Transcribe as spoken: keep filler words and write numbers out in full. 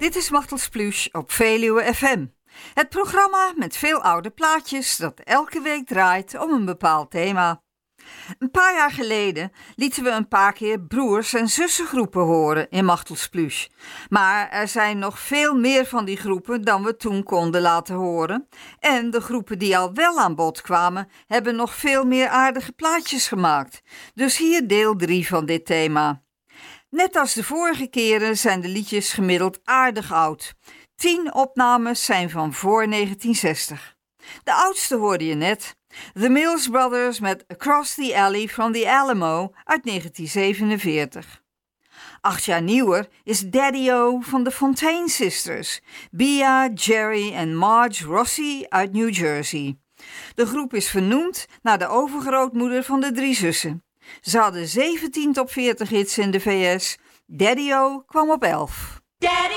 Dit is Machtels Plush op Veluwe F M. Het programma met veel oude plaatjes dat elke week draait om een bepaald thema. Een paar jaar geleden lieten we een paar keer broers- en zussengroepen horen in Machtels Plush. Maar er zijn nog veel meer van die groepen dan we toen konden laten horen. En de groepen die al wel aan bod kwamen, hebben nog veel meer aardige plaatjes gemaakt. Dus hier deel drie van dit thema. Net als de vorige keren zijn de liedjes gemiddeld aardig oud. Tien opnames zijn van voor negentien zestig. De oudste hoorde je net. The Mills Brothers met Across the Alley from the Alamo uit negentien zevenenveertig. Acht jaar nieuwer is Daddy-O van de Fontaine Sisters, Bea, Jerry en Marge Rossi uit New Jersey. De groep is vernoemd naar de overgrootmoeder van de drie zussen. Ze hadden zeventien top veertig hits in de V S. Daddy-O kwam op elf. Daddy